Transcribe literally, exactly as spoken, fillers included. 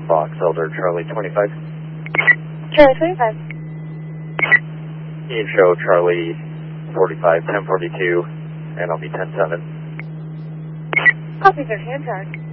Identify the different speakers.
Speaker 1: Fox Elder Charlie twenty-five.
Speaker 2: Charlie twenty-five.
Speaker 1: You show Charlie forty-five, ten forty-two, and I'll be ten seven.
Speaker 2: Copy, sir. Hand charge.